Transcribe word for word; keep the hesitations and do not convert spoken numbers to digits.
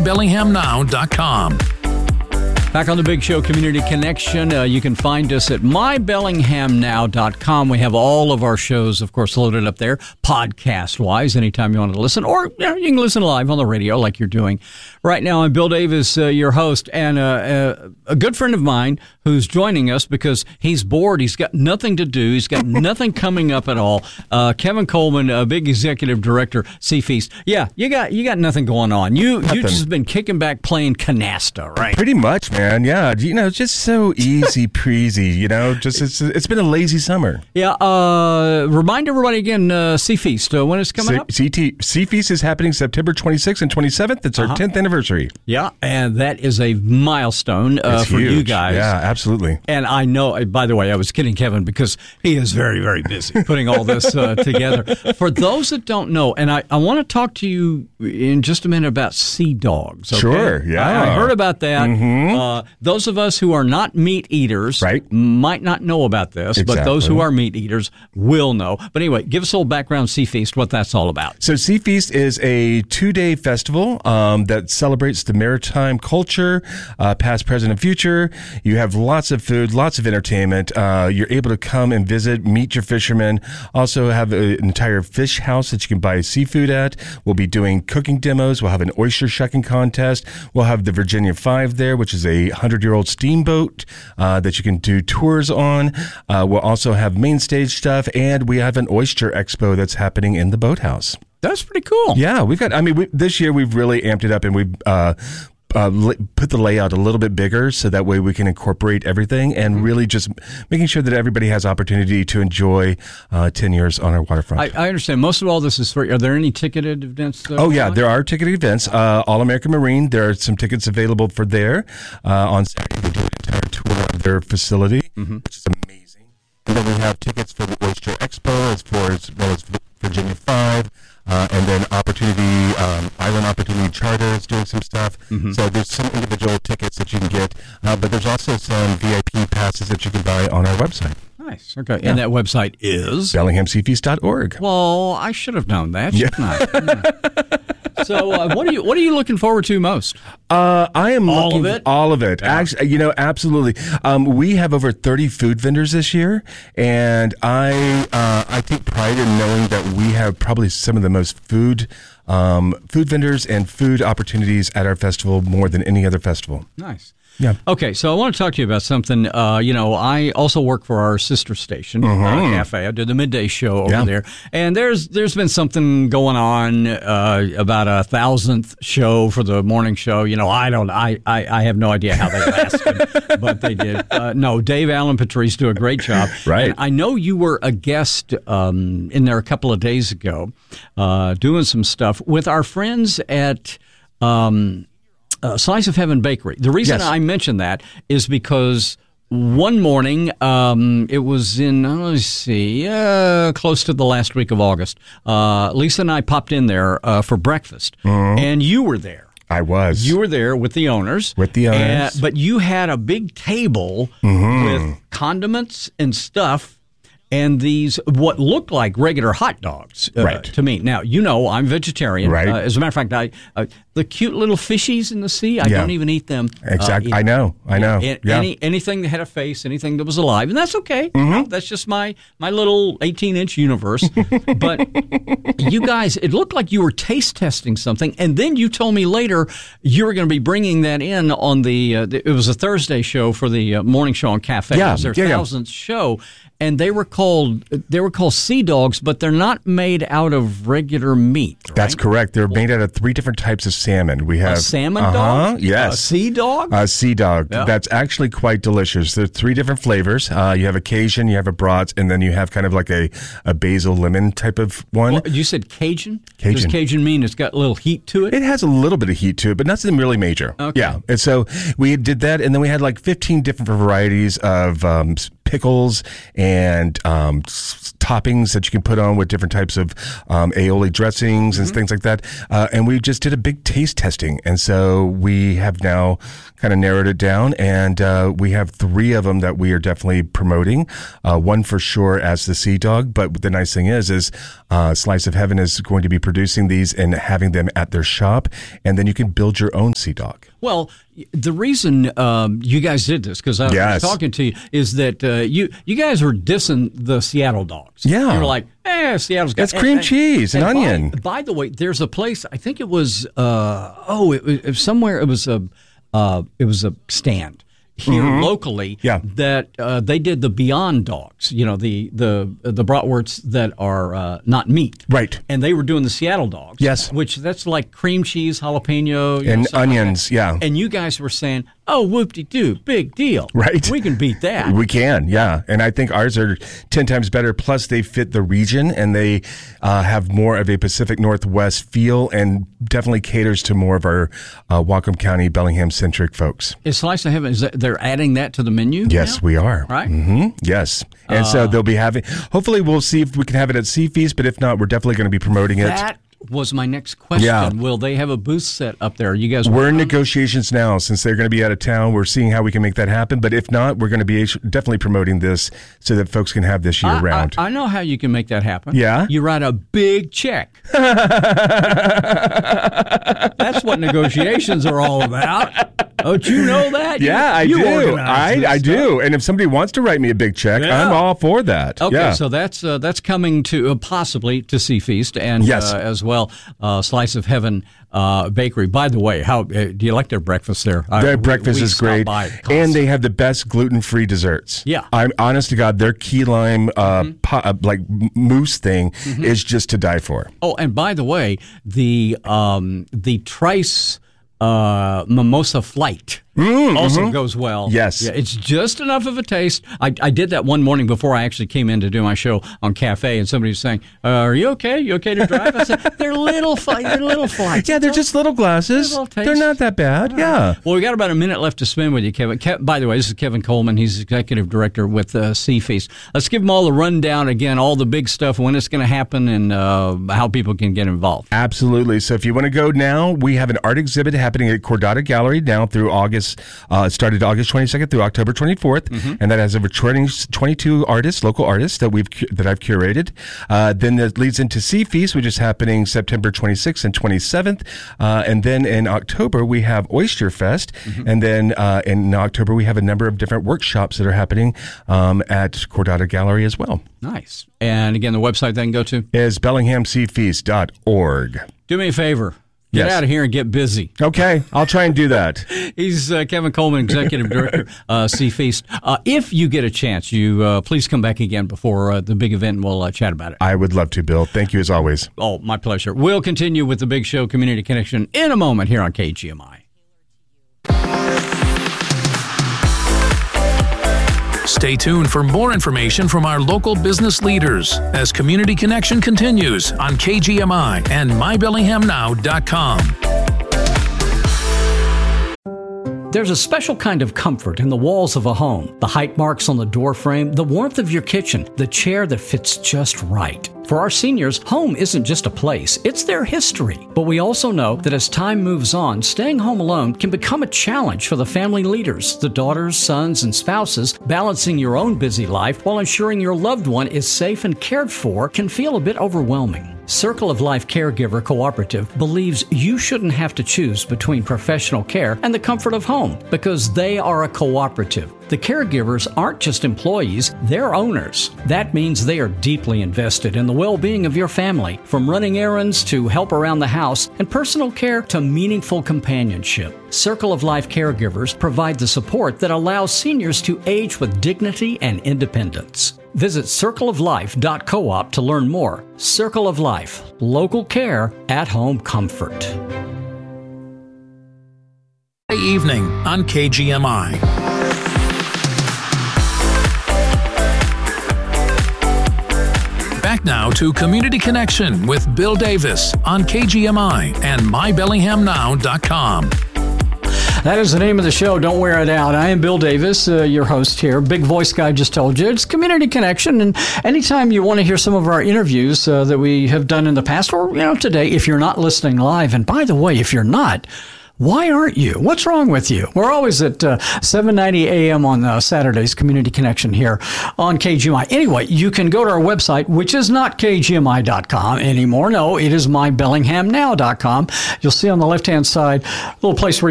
bellingham now dot com. Back on the Big Show Community Connection, uh, you can find us at my bellingham now dot com. We have all of our shows, of course, loaded up there, podcast-wise, anytime you want to listen. Or you know, you can listen live on the radio like you're doing right now. I'm Bill Davis, uh, your host, and uh, uh, a good friend of mine who's joining us because he's bored. He's got nothing to do. He's got nothing coming up at all. Uh, Kevin Coleman, a big executive director, Sea Feast. Yeah, you got you got nothing going on. You you just been kicking back playing canasta, right? Pretty much, man. Yeah, you know, just so easy breezy. You know, just it's it's been a lazy summer. Yeah. Uh, remind everybody again, uh, Sea Feast, uh, when it's coming C- up. C T Sea Feast is happening September twenty-sixth and twenty-seventh. It's our uh-huh. tenth anniversary. Yeah, and that is a milestone uh, for huge. you guys. Yeah, absolutely. And I know. By the way, I was kidding Kevin because he is very, very busy putting all this uh, together. For those that don't know, and I, I want to talk to you in just a minute about sea dogs. Okay? Sure. Yeah, I, I heard about that. Mm-hmm. Uh, those of us who are not meat eaters right. might not know about this, exactly. but those who are meat eaters will know. But anyway, give us a little background, Sea Feast, what that's all about. So Sea Feast is a two-day festival um, that celebrates the maritime culture, uh, past, present, and future. You have lots of food, lots of entertainment. Uh, you're able to come and visit, meet your fishermen. Also have an entire fish house that you can buy seafood at. We'll be doing cooking demos. We'll have an oyster shucking contest. We'll have the Virginia Five there, which is a hundred-year-old steamboat uh, that you can do tours on. Uh, we'll also have main stage stuff, and we have an oyster expo that's happening in the boathouse. That's pretty cool. Yeah, we've got, I mean, we, this year we've really amped it up, and we've uh, uh, put the layout a little bit bigger so that way we can incorporate everything and really just making sure that everybody has opportunity to enjoy uh, ten years on our waterfront. I, I understand. Most of all this is free. Are there any ticketed events? Uh, oh, yeah, on? there are ticketed events. Uh, All American Marine, there are some tickets available for there. Uh, on Saturday, they do an entire tour of their facility, mm-hmm. which is amazing. And then we have tickets for the Oyster Expo as far as well as Virginia Five. Uh, and then Opportunity, um, Island Opportunity Charter is doing some stuff. Mm-hmm. So there's some individual tickets that you can get, uh, but there's also some V I P passes that you can buy on our website. Nice. Okay. Yeah. And that website is? bellingham sea feast dot org. Well, I should have known that, shouldn't I? So uh, what are you what are you looking forward to most? Uh, I am all looking of it. All of it. Yeah. Actually, you know, absolutely. Um, we have over thirty food vendors this year, and I uh, I take pride in knowing that we have probably some of the most food um, food vendors and food opportunities at our festival more than any other festival. Nice. Yeah. Okay, so I want to talk to you about something. Uh, you know, I also work for our sister station, mm-hmm. uh, Cafe. I did the midday show over yeah. there, and there's there's been something going on uh, about a thousandth show for the morning show. You know, I don't, I, I, I have no idea how they lasted, but they did. Uh, no, Dave Allen Patrice do a great job. Right. And I know you were a guest um, in there a couple of days ago, uh, doing some stuff with our friends at. Um, Uh, Slice of Heaven Bakery. The reason yes. I mention that is because one morning, um, it was in, uh, let's see, uh, close to the last week of August, uh, Lisa and I popped in there uh, for breakfast, mm-hmm. and you were there. I was. You were there with the owners. With the owners. Uh, but you had a big table mm-hmm. with condiments and stuff. And these, what looked like regular hot dogs uh, right. to me. Now, you know, I'm vegetarian. Right. Uh, as a matter of fact, I uh, the cute little fishies in the sea, I yeah. don't even eat them. Exactly. Uh, I know. I know. Yeah. Yeah. Any, anything that had a face, anything that was alive, and that's okay. Mm-hmm. That's just my, my little eighteen-inch universe. But you guys, it looked like you were taste testing something, and then you told me later you were going to be bringing that in on the, uh, the it was a Thursday show for the uh, morning show on Cafe. Yeah. It was their yeah, thousandth yeah. show. And they were called they were called sea dogs, but they're not made out of regular meat. Right? That's correct. They're made out of three different types of salmon. We have a salmon uh-huh, dog, yes, a sea dog, a sea dog. Yeah. That's actually quite delicious. There are three different flavors. Uh, you have a Cajun, you have a brats, and then you have kind of like a, a basil lemon type of one. Well, you said Cajun. Cajun. Does Cajun mean it's got a little heat to it? It has a little bit of heat to it, but nothing really major. Okay. Yeah, and so we did that, and then we had like fifteen different varieties of um, pickles and um, s- toppings that you can put on with different types of um, aioli dressings and mm-hmm. things like that. Uh, and we just did a big taste testing. And so we have now kind of narrowed it down, and uh, we have three of them that we are definitely promoting. Uh, one for sure as the Sea Dog, but the nice thing is, is uh, Slice of Heaven is going to be producing these and having them at their shop, and then you can build your own Sea Dog. Well, the reason um, you guys did this, because I yes. was talking to you, is that uh, you you guys were dissing the Seattle dogs. Yeah. You were like, eh, Seattle's got... It's cream and, cheese and, and onion. By, by the way, there's a place, I think it was, uh, oh, it was, it was somewhere, it was a... Uh, it was a stand here mm-hmm. locally yeah. that uh, they did the Beyond Dogs, you know, the the the bratwursts that are uh, not meat. Right. And they were doing the Seattle Dogs. Yes. Which that's like cream cheese, jalapeno. You and know, onions, like yeah. And you guys were saying, oh, whoop-de-doo, big deal. Right. We can beat that. We can, yeah. And I think ours are ten times better. Plus, they fit the region, and they uh, have more of a Pacific Northwest feel and definitely caters to more of our uh, Whatcom County, Bellingham-centric folks. Is Slice of Heaven, is that, they're adding that to the menu? Yes, now? we are. Right? Mm-hmm. Yes. And uh, so they'll be having, hopefully we'll see if we can have it at Sea Feast, but if not, we're definitely going to be promoting it. That was my next question. Yeah. Will they have a booth set up there? You guys We're in negotiations now since they're going to be out of town. We're seeing how we can make that happen. But if not, we're going to be definitely promoting this so that folks can have this year I, round. I, I know how you can make that happen. Yeah? You write a big check. That's what negotiations are all about. Don't you know that? Yeah, you, I you do. I, I do. And if somebody wants to write me a big check, yeah. I'm all for that. Okay, yeah. so that's uh, that's coming to uh, possibly to Sea Feast and yes. uh, as well uh, Slice of Heaven uh, Bakery. By the way, how uh, do you like their breakfast there? Their uh, breakfast we, we is great, and they have the best gluten-free desserts. Yeah, I'm honest to God, their key lime uh, mm-hmm. po- uh, like mousse thing mm-hmm. is just to die for. Oh, and by the way, the um, the Trice uh, Mimosa Flight. Mm, also mm-hmm. goes well. Yes. Yeah, it's just enough of a taste. I, I did that one morning before I actually came in to do my show on Cafe, and somebody was saying, uh, are you okay? You okay to drive? I said, they're little flights. They're little flights. Yeah, they're just little glasses. Little they're not that bad. Right. Yeah. Well, we got about a minute left to spend with you, Kevin. Kev, by the way, this is Kevin Coleman. He's executive director with uh, Sea Feast. Let's give them all the rundown again, all the big stuff, when it's going to happen, and uh, how people can get involved. Absolutely. So if you want to go now, we have an art exhibit happening at Cordata Gallery now through August. Uh, it started August twenty-second through October twenty-fourth, mm-hmm. and that has over twenty, twenty-two artists, local artists that we've that I've curated. Uh, then that leads into Sea Feast, which is happening September twenty-sixth and twenty-seventh, uh, and then in October we have Oyster Fest, mm-hmm. and then uh, in October we have a number of different workshops that are happening um, at Cordata Gallery as well. Nice. And again, the website they can go to is bellingham sea feast dot org. Do me a favor. Get yes. out of here and get busy. Okay, I'll try and do that. He's uh, Kevin Coleman, Executive Director, uh, Sea Feast. Uh, if you get a chance, you uh, please come back again before uh, the big event, and we'll uh, chat about it. I would love to, Bill. Thank you as always. Oh, my pleasure. We'll continue with the Big Show Community Connection in a moment here on K G M I. Stay tuned for more information from our local business leaders as Community Connection continues on K G M I and my bellingham now dot com. There's a special kind of comfort in the walls of a home. The height marks on the door frame, the warmth of your kitchen, the chair that fits just right. For our seniors, home isn't just a place, it's their history. But we also know that as time moves on, staying home alone can become a challenge for the family leaders, the daughters, sons, and spouses. Balancing your own busy life while ensuring your loved one is safe and cared for can feel a bit overwhelming. Circle of Life Caregiver Cooperative believes you shouldn't have to choose between professional care and the comfort of home because they are a cooperative. The caregivers aren't just employees, they're owners. That means they are deeply invested in the well-being of your family, from running errands to help around the house and personal care to meaningful companionship. Circle of Life Caregivers provide the support that allows seniors to age with dignity and independence. Visit circle of life dot coop to learn more. Circle of Life, local care, at-home comfort. Evening on K G M I. Back now to Community Connection with Bill Davis on K G M I and my bellingham now dot com. That is the name of the show. Don't wear it out. I am Bill Davis, uh, your host here. Big voice guy just told you. It's Community Connection. And anytime you want to hear some of our interviews uh, that we have done in the past, or you know today, if you're not listening live, and by the way, if you're not, why aren't you? What's wrong with you? We're always at uh, seven ninety a.m. on uh, Saturdays, Community Connection here on K G M I. Anyway, you can go to our website, which is not K G M I dot com anymore. No, it is my bellingham now dot com. You'll see on the left-hand side a little place where